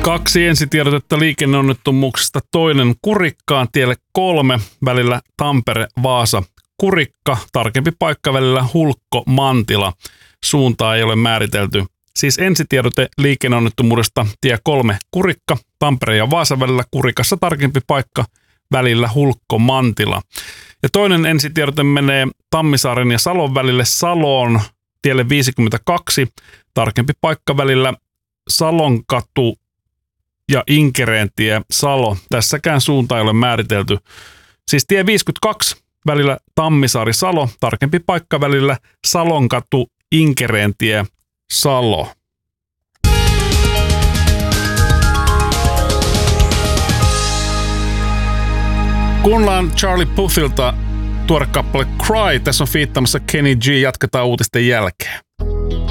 2 ensitiedotetta liikenneonnettomuuksista. Toinen Kurikkaan tielle 3 välillä Tampere-Vaasa-Kurikka. Tarkempi paikka välillä Hulkko-Mantila. Suuntaa ei ole määritelty. Siis ensitiedote liikenneonnettomuudesta tie 3 Kurikka, Tampere ja Vaasa välillä Kurikassa tarkempi paikka välillä Hulkko-Mantila. Ja toinen ensitiedote menee Tammisaaren ja Salon välille Saloon tielle 52, tarkempi paikka välillä Salonkatu ja Inkereentie Salo. Tässäkään suunta ei ole määritelty. Siis tie 52 välillä Tammisaari-Salo, tarkempi paikka välillä Salonkatu, Inkereentie Salo. Kuunnellaan Charlie Puthilta tuore kappale Cry. Tässä on fiittaamassa Kenny G. Jatketaan uutisten jälkeen.